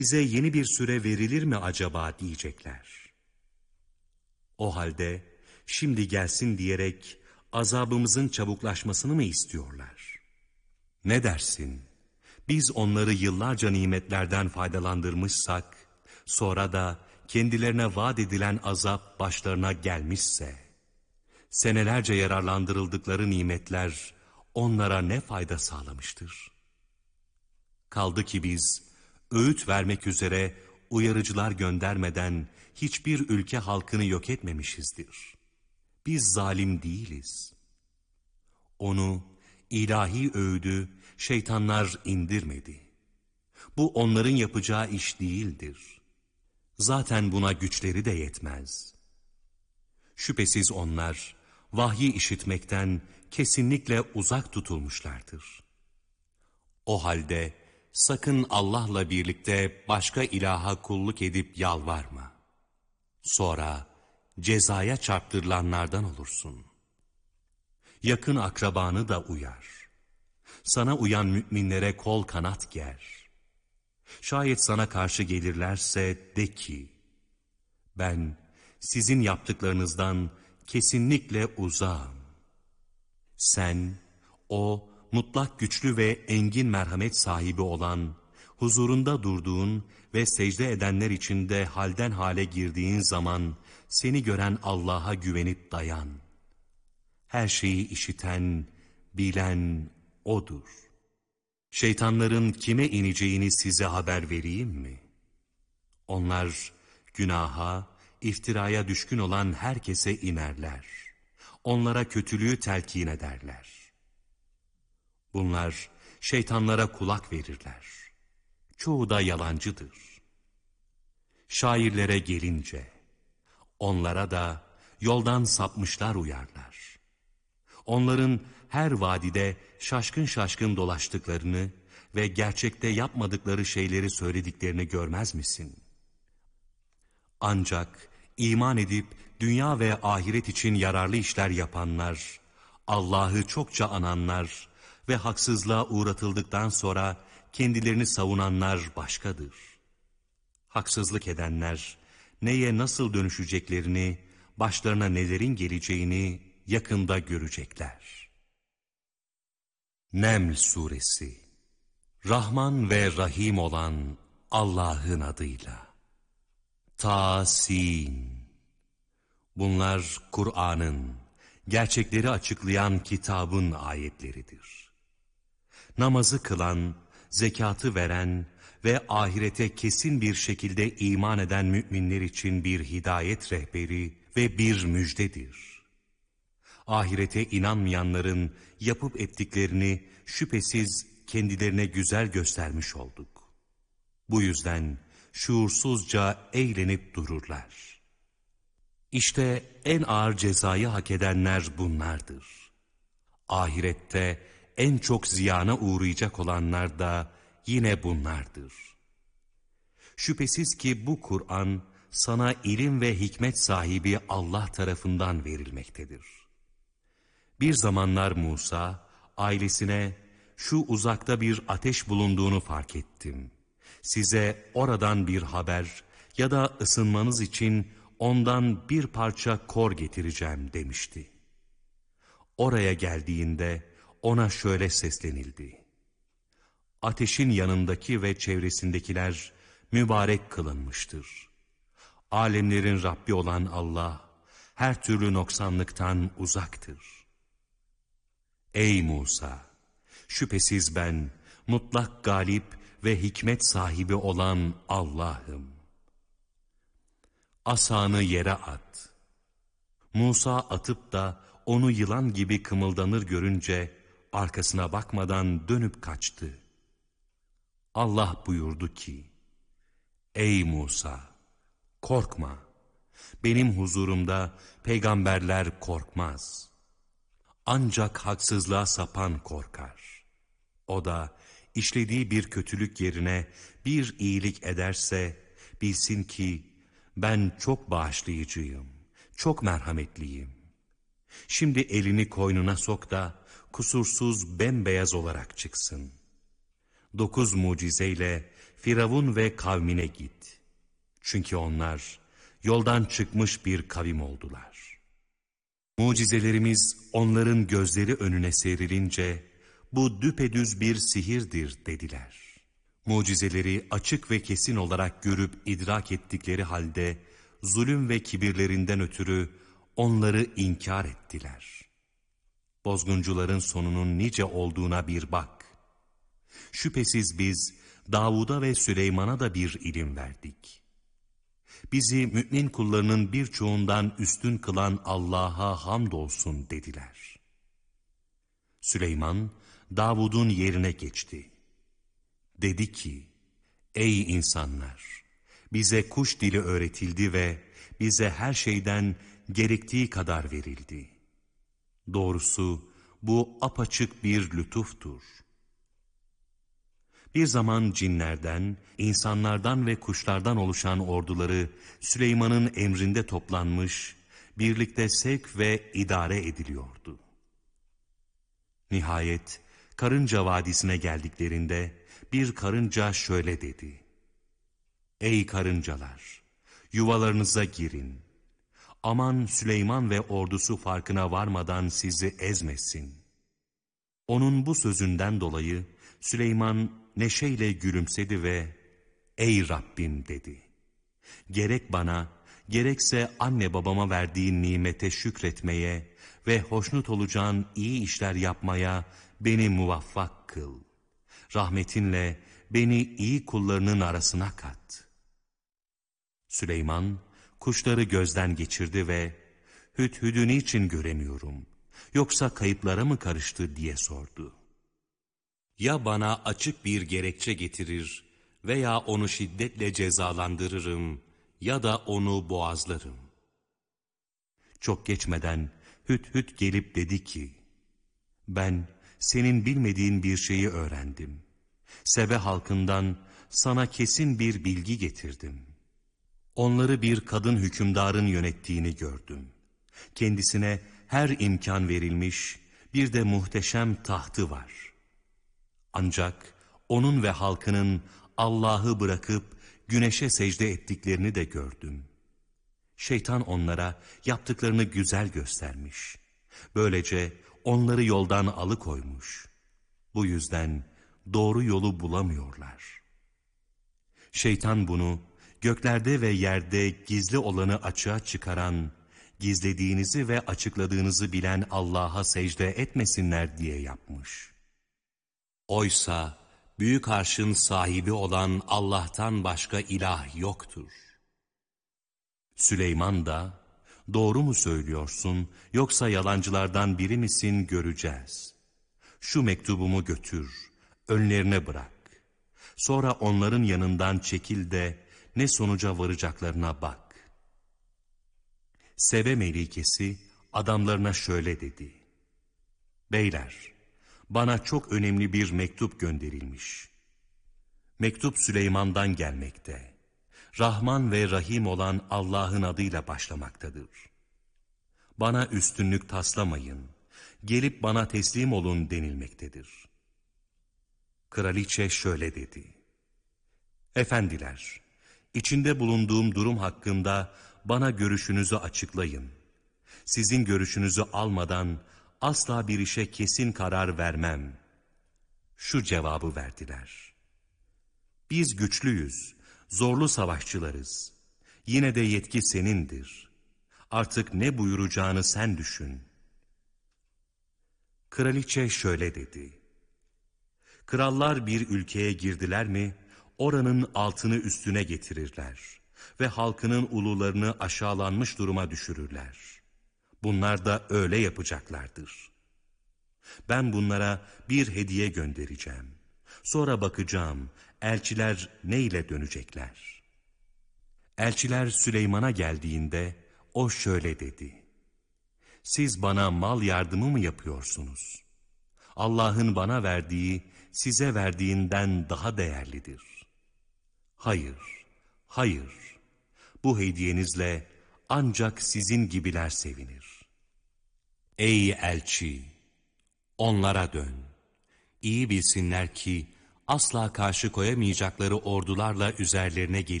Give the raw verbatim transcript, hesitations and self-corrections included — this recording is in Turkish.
bize yeni bir süre verilir mi acaba diyecekler. O halde şimdi gelsin diyerek azabımızın çabuklaşmasını mı istiyorlar? Ne dersin? Biz onları yıllarca nimetlerden faydalandırmışsak, sonra da kendilerine vaat edilen azap başlarına gelmişse, senelerce yararlandırıldıkları nimetler onlara ne fayda sağlamıştır? Kaldı ki biz öğüt vermek üzere uyarıcılar göndermeden hiçbir ülke halkını yok etmemişizdir. Biz zalim değiliz. Onu, ilahi öğüdü şeytanlar indirmedi. Bu onların yapacağı iş değildir. Zaten buna güçleri de yetmez. Şüphesiz onlar vahyi işitmekten kesinlikle uzak tutulmuşlardır. O halde sakın Allah'la birlikte başka ilaha kulluk edip yalvarma. Sonra cezaya çarptırılanlardan olursun. Yakın akrabanı da uyar. Sana uyan müminlere kol kanat ger. Şayet sana karşı gelirlerse de ki, ben sizin yaptıklarınızdan kesinlikle uzağım. Sen, o mutlak güçlü ve engin merhamet sahibi olan, huzurunda durduğun ve secde edenler içinde halden hale girdiğin zaman seni gören Allah'a güvenip dayan. Her şeyi işiten, bilen O'dur. Şeytanların kime ineceğini size haber vereyim mi? Onlar günaha, iftiraya düşkün olan herkese inerler. Onlara kötülüğü telkin ederler. Bunlar şeytanlara kulak verirler. Çoğu da yalancıdır. Şairlere gelince, onlara da yoldan sapmışlar uyarlar. Onların her vadide şaşkın şaşkın dolaştıklarını ve gerçekte yapmadıkları şeyleri söylediklerini görmez misin? Ancak iman edip dünya ve ahiret için yararlı işler yapanlar, Allah'ı çokça ananlar ve haksızlığa uğratıldıktan sonra kendilerini savunanlar başkadır. Haksızlık edenler neye nasıl dönüşeceklerini, başlarına nelerin geleceğini yakında görecekler. Neml Suresi. Rahman ve Rahim olan Allah'ın adıyla. Tasin. Bunlar Kur'an'ın, gerçekleri açıklayan kitabın ayetleridir. Namazı kılan, zekatı veren ve ahirete kesin bir şekilde iman eden müminler için bir hidayet rehberi ve bir müjdedir. Ahirete inanmayanların yapıp ettiklerini şüphesiz kendilerine güzel göstermiş olduk. Bu yüzden şuursuzca eğlenip dururlar. İşte en ağır cezayı hak edenler bunlardır. Ahirette en çok ziyana uğrayacak olanlar da yine bunlardır. Şüphesiz ki bu Kur'an sana ilim ve hikmet sahibi Allah tarafından verilmektedir. Bir zamanlar Musa ailesine şu uzakta bir ateş bulunduğunu fark ettim. Size oradan bir haber ya da ısınmanız için ondan bir parça kor getireceğim demişti. Oraya geldiğinde ona şöyle seslenildi. Ateşin yanındaki ve çevresindekiler mübarek kılınmıştır. Alemlerin Rabbi olan Allah her türlü noksanlıktan uzaktır. Ey Musa! Şüphesiz ben mutlak galip ve hikmet sahibi olan Allah'ım. Asanı yere at. Musa atıp da onu yılan gibi kımıldanır görünce arkasına bakmadan dönüp kaçtı. Allah buyurdu ki, Ey Musa! Korkma! Benim huzurumda peygamberler korkmaz. Ancak haksızlığa sapan korkar. O da işlediği bir kötülük yerine bir iyilik ederse bilsin ki ben çok bağışlayıcıyım, çok merhametliyim. Şimdi elini koynuna sok da kusursuz bembeyaz olarak çıksın. Dokuz mucizeyle Firavun ve kavmine git. Çünkü onlar yoldan çıkmış bir kavim oldular. Mucizelerimiz onların gözleri önüne serilince, bu düpedüz bir sihirdir dediler. Mucizeleri açık ve kesin olarak görüp idrak ettikleri halde, zulüm ve kibirlerinden ötürü onları inkar ettiler. Bozguncuların sonunun nice olduğuna bir bak. Şüphesiz biz Davud'a ve Süleyman'a da bir ilim verdik. Bizi mümin kullarının birçoğundan üstün kılan Allah'a hamdolsun dediler. Süleyman, Davud'un yerine geçti. Dedi ki, ey insanlar! Bize kuş dili öğretildi ve bize her şeyden gerektiği kadar verildi. Doğrusu bu apaçık bir lütuftur. Bir zaman cinlerden, insanlardan ve kuşlardan oluşan orduları Süleyman'ın emrinde toplanmış, birlikte sevk ve idare ediliyordu. Nihayet Karınca Vadisi'ne geldiklerinde bir karınca şöyle dedi: ey karıncalar! Yuvalarınıza girin. Aman Süleyman ve ordusu farkına varmadan sizi ezmesin. Onun bu sözünden dolayı Süleyman neşeyle gülümsedi ve ey Rabbim dedi. Gerek bana, gerekse anne babama verdiğin nimete şükretmeye ve hoşnut olacağın iyi işler yapmaya beni muvaffak kıl. Rahmetinle beni iyi kullarının arasına kat. Süleyman kuşları gözden geçirdi ve hüdhüdü niçin göremiyorum, yoksa kayıplara mı karıştı diye sordu. Ya bana açık bir gerekçe getirir veya onu şiddetle cezalandırırım ya da onu boğazlarım. Çok geçmeden hüdhüd gelip dedi ki, ben senin bilmediğin bir şeyi öğrendim. Sebe halkından sana kesin bir bilgi getirdim. Onları bir kadın hükümdarın yönettiğini gördüm. Kendisine her imkan verilmiş, bir de muhteşem tahtı var. Ancak onun ve halkının Allah'ı bırakıp güneşe secde ettiklerini de gördüm. Şeytan onlara yaptıklarını güzel göstermiş. Böylece onları yoldan alıkoymuş. Bu yüzden doğru yolu bulamıyorlar. Şeytan bunu göklerde ve yerde gizli olanı açığa çıkaran, gizlediğinizi ve açıkladığınızı bilen Allah'a secde etmesinler diye yapmış. Oysa büyük arşın sahibi olan Allah'tan başka ilah yoktur. Süleyman da, doğru mu söylüyorsun yoksa yalancılardan biri misin göreceğiz. Şu mektubumu götür, önlerine bırak. Sonra onların yanından çekil de ne sonuca varacaklarına bak. Sebe melikesi adamlarına şöyle dedi: beyler, bana çok önemli bir mektup gönderilmiş. Mektup Süleyman'dan gelmekte. Rahman ve Rahim olan Allah'ın adıyla başlamaktadır. Bana üstünlük taslamayın, gelip bana teslim olun denilmektedir. Kraliçe şöyle dedi: efendiler, içinde bulunduğum durum hakkında bana görüşünüzü açıklayın. Sizin görüşünüzü almadan asla bir işe kesin karar vermem. Şu cevabı verdiler: biz güçlüyüz, zorlu savaşçılarız. Yine de yetki senindir. Artık ne buyuracağını sen düşün. Kraliçe şöyle dedi: krallar bir ülkeye girdiler mi, oranın altını üstüne getirirler ve halkının ulularını aşağılanmış duruma düşürürler. Bunlar da öyle yapacaklardır. Ben bunlara bir hediye göndereceğim. Sonra bakacağım, elçiler ne ile dönecekler? Elçiler Süleyman'a geldiğinde o şöyle dedi: siz bana mal yardımı mı yapıyorsunuz? Allah'ın bana verdiği size verdiğinden daha değerlidir. Hayır, hayır. Bu hediyenizle ancak sizin gibiler sevinir. Ey elçi! Onlara dön. İyi bilsinler ki asla karşı koyamayacakları ordularla üzerlerine gelir.